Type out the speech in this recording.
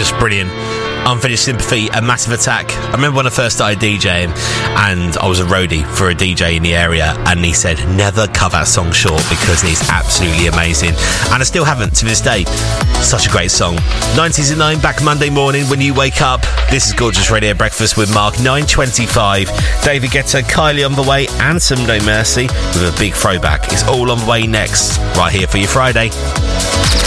just brilliant. Unfinished Sympathy, A Massive Attack. I remember when I first started DJing and I was a roadie for a DJ in the area, and he said never cut that song short because it's absolutely amazing, and I still haven't to this day. Such a great song. 90s at 9, back Monday morning when you wake up. This is Gorgeous Radio Breakfast with Mark. 9:25. David Guetta, Kylie on the way, and some No Mercy with a big throwback. It's all on the way next, right here for your Friday.